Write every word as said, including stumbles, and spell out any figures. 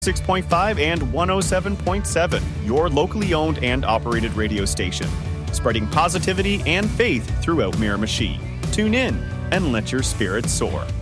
six point five and one oh seven point seven, your locally owned and operated radio station, spreading positivity and faith throughout Miramichi. Tune in and let your spirits soar.